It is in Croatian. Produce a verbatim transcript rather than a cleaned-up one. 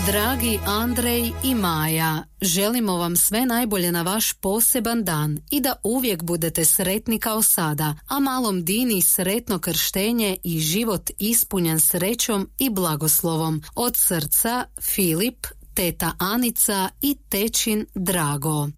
Dragi Andrej i Maja, želimo vam sve najbolje na vaš poseban dan i da uvijek budete sretni kao sada, a malom Dini sretno krštenje i život ispunjen srećom i blagoslovom. Od srca Filip, teta Anica i tečin Drago.